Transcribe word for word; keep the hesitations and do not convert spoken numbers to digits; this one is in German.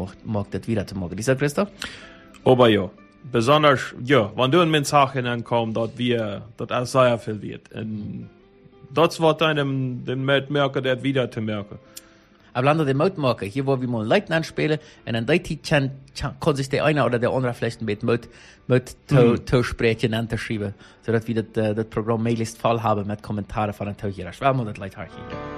macht, macht das wieder zu machen. Ist das, Christoph? Aber ja, besonders, ja, wenn du in meine Sachen ankommst, dort wir, dort auch sehr viel wird. Und das wird einem den merken, der wieder zu merken. Aber landen den Mut machen, hier wo wir mal Leuten anspielen, und dann die kann, kann sich der eine oder der andere vielleicht mit Mut, mit zu sprechen und zu schreiben, sodass wir das, das Programm möglichst voll haben mit Kommentaren von den Tauchern. Ich will mal das Leute hier.